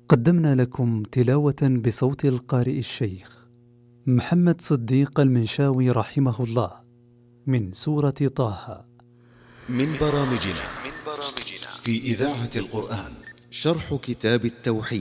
قدمنا لكم تلاوة بصوت القارئ الشيخ محمد صديق المنشاوي رحمه الله من سورة طه. من برامجنا في إذاعة القرآن شرح كتاب التوحيد.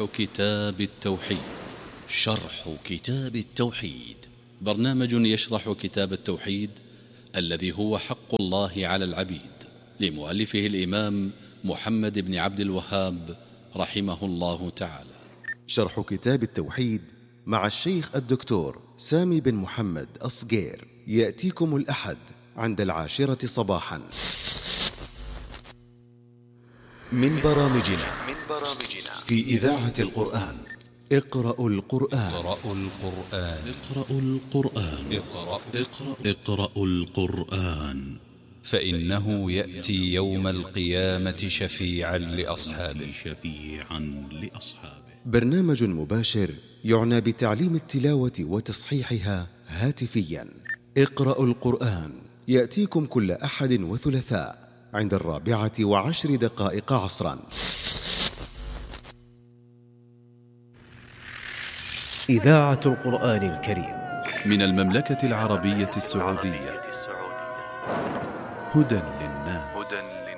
شرح كتاب التوحيد برنامج يشرح كتاب التوحيد الذي هو حق الله على العبيد، لمؤلفه الإمام محمد بن عبد الوهاب رحمه الله تعالى. شرح كتاب التوحيد مع الشيخ الدكتور سامي بن محمد أصغير يأتيكم الأحد عند 10 صباحا. من برامجنا في إذاعة القرآن اقرأوا القرآن. اقرأوا القرآن فإنه يأتي يوم القيامة شفيعا لأصحابه. برنامج مباشر يعنى بتعليم التلاوة وتصحيحها هاتفيا. اقرأوا القرآن يأتيكم كل أحد وثلاثاء عند 4:10 عصرا. إذاعة القرآن الكريم من المملكة العربية السعودية. هدى للناس.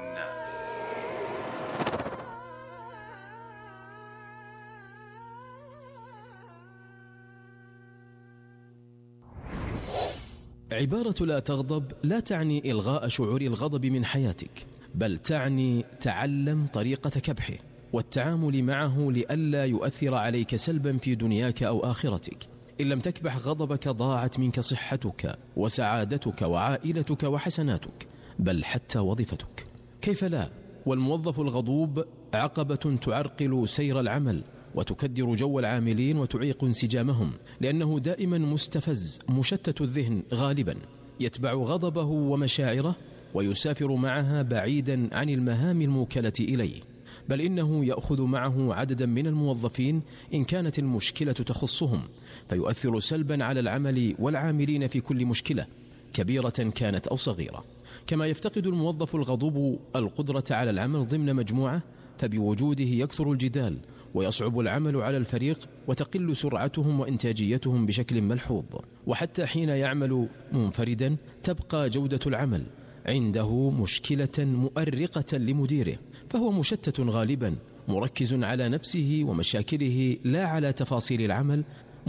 عبارة لا تغضب لا تعني إلغاء شعور الغضب من حياتك، بل تعني تعلم طريقة كبحه والتعامل معه لئلا يؤثر عليك سلبا في دنياك أو آخرتك. إن لم تكبح غضبك ضاعت منك صحتك وسعادتك وعائلتك وحسناتك، بل حتى وظيفتك. كيف لا؟ والموظف الغضوب عقبة تعرقل سير العمل وتكدر جو العاملين وتعيق انسجامهم، لأنه دائما مستفز مشتت الذهن غالبا، يتبع غضبه ومشاعره ويسافر معها بعيدا عن المهام الموكلة إليه، بل إنه يأخذ معه عددا من الموظفين إن كانت المشكلة تخصهم، فيؤثر سلبا على العمل والعاملين في كل مشكلة كبيرة كانت أو صغيرة. كما يفتقد الموظف الغضوب القدرة على العمل ضمن مجموعة، فبوجوده يكثر الجدال ويصعب العمل على الفريق وتقل سرعتهم وإنتاجيتهم بشكل ملحوظ. وحتى حين يعمل منفردا تبقى جودة العمل عنده مشكلة مؤرقة لمديره، فهو مشتت غالبا مركز على نفسه ومشاكله لا على تفاصيل العمل،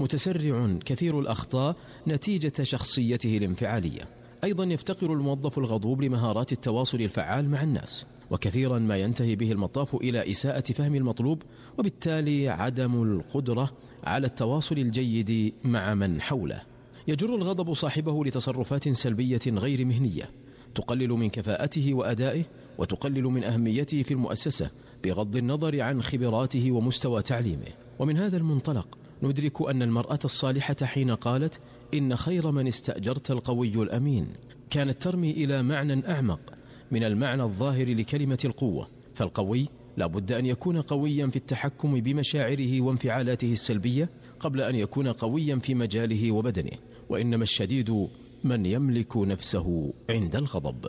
متسرع كثير الأخطاء نتيجة شخصيته الانفعالية. أيضا يفتقر الموظف الغضوب لمهارات التواصل الفعال مع الناس، وكثيرا ما ينتهي به المطاف إلى إساءة فهم المطلوب، وبالتالي عدم القدرة على التواصل الجيد مع من حوله. يجر الغضب صاحبه لتصرفات سلبية غير مهنية تقلل من كفاءته وأدائه وتقلل من أهميته في المؤسسة بغض النظر عن خبراته ومستوى تعليمه. ومن هذا المنطلق ندرك أن المرأة الصالحة حين قالت إن خير من استأجرت القوي الأمين كانت ترمي إلى معنى أعمق من المعنى الظاهر لكلمة القوة، فالقوي لا بد أن يكون قويا في التحكم بمشاعره وانفعالاته السلبية قبل أن يكون قويا في مجاله وبدنه، وإنما الشديد من يملك نفسه عند الغضب.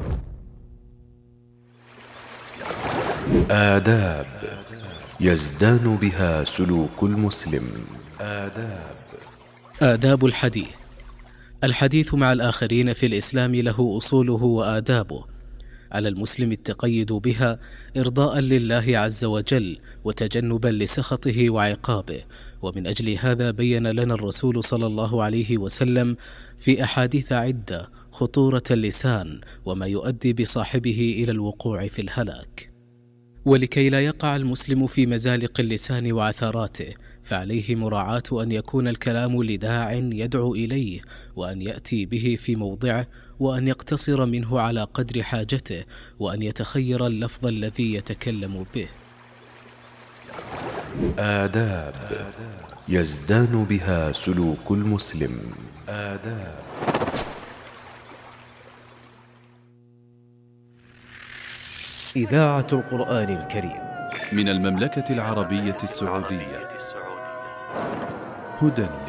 آداب يزدان بها سلوك المسلم. آداب الحديث. الحديث مع الآخرين في الإسلام له أصوله وآدابه، على المسلم التقيد بها إرضاء لله عز وجل وتجنبا لسخطه وعقابه. ومن أجل هذا بين لنا الرسول صلى الله عليه وسلم في أحاديث عدة خطورة اللسان وما يؤدي بصاحبه إلى الوقوع في الهلاك. ولكي لا يقع المسلم في مزالق اللسان وعثراته، فعليه مراعاة أن يكون الكلام لداع يدعو إليه، وأن يأتي به في موضعه، وأن يقتصر منه على قدر حاجته، وأن يتخير اللفظ الذي يتكلم به. آداب يزدان بها سلوك المسلم. إذاعة القرآن الكريم من المملكة العربية السعودية. هدى